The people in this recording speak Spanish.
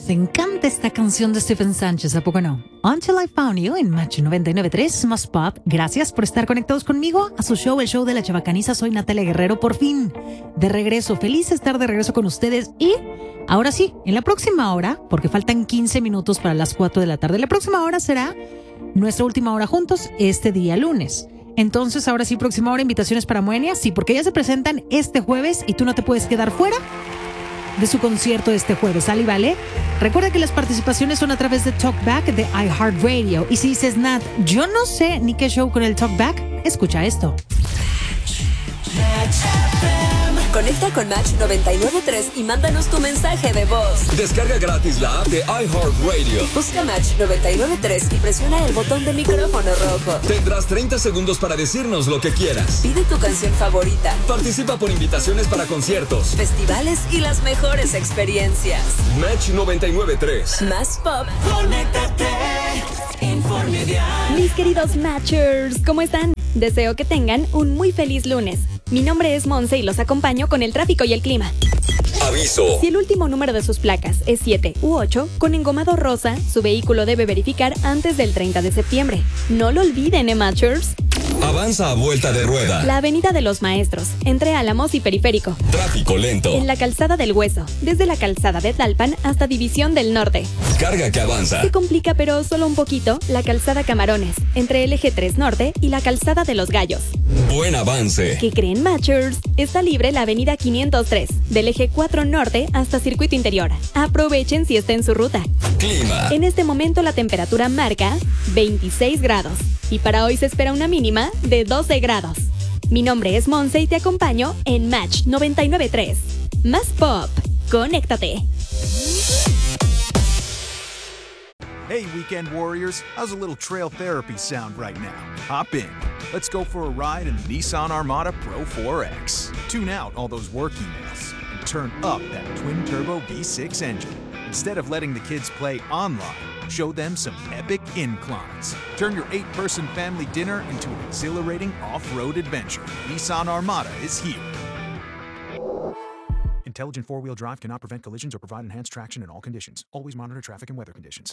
¿Te encanta esta canción de Stephen Sánchez? ¿A poco no? Until I Found You en Match 99.3 Más Pop. Gracias por estar conectados conmigo a su show, el show de la Chabacaniza. Soy Natalia Guerrero, por fin de regreso. Feliz de estar de regreso con ustedes. Y ahora sí, en la próxima hora, porque faltan 15 minutos para las 4 de la tarde, la próxima hora será nuestra última hora juntos este día lunes. Entonces, ahora sí, próxima hora, invitaciones para Moenia. Sí, porque ya se presentan este jueves y tú no te puedes quedar fuera de su concierto este jueves, ¿sale? ¿Vale? Recuerda que las participaciones son a través de Talkback de iHeartRadio. Y si dices, Nat, yo no sé ni qué show con el Talkback, escucha esto. Conecta con Match 99.3 y mándanos tu mensaje de voz. Descarga gratis la app de iHeartRadio. Busca Match 99.3 y presiona el botón de micrófono rojo. Tendrás 30 segundos para decirnos lo que quieras. Pide tu canción favorita. Participa por invitaciones para conciertos, festivales y las mejores experiencias. Match 99.3. Más pop. Conéctate. Informedial. Mis queridos Matchers, ¿cómo están? Deseo que tengan un muy feliz lunes. Mi nombre es Monse y los acompaño con el tráfico y el clima. Aviso. Si el último número de sus placas es 7 u 8, con engomado rosa, su vehículo debe verificar antes del 30 de septiembre. No lo olviden, Matchers. Avanza a vuelta de rueda. La Avenida de los Maestros, entre Álamos y Periférico. Tráfico lento. En la Calzada del Hueso, desde la Calzada de Tlalpan hasta División del Norte. Carga que avanza. Se complica, pero solo un poquito, la Calzada Camarones, entre el Eje 3 Norte y la Calzada de los Gallos. Buen avance. ¿Qué creen, Matchers? Está libre la Avenida 503, del Eje 4 Norte hasta Circuito Interior. Aprovechen si está en su ruta. Clima. En este momento la temperatura marca 26 grados. Y para hoy se espera una mínima de 12 grados. Mi nombre es Monse y te acompaño en Match 99.3. Más Pop. Conéctate. Hey, weekend warriors, how's a little trail therapy sound right now? Hop in. Let's go for a ride in the Nissan Armada Pro 4X. Tune out all those work emails and turn up that twin-turbo V6 engine. Instead of letting the kids play online, show them some epic inclines. Turn your 8-person family dinner into an exhilarating off-road adventure. Nissan Armada is here. Intelligent four-wheel drive cannot prevent collisions or provide enhanced traction in all conditions. Always monitor traffic and weather conditions.